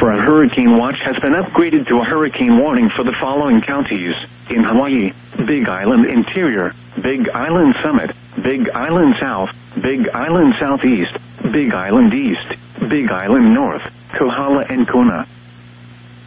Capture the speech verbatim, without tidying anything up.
for a hurricane watch has been upgraded to a hurricane warning for the following counties: in Hawaii, Big Island Interior, Big Island Summit, Big Island South, Big Island Southeast, Big Island East, Big Island North, Kohala and Kona.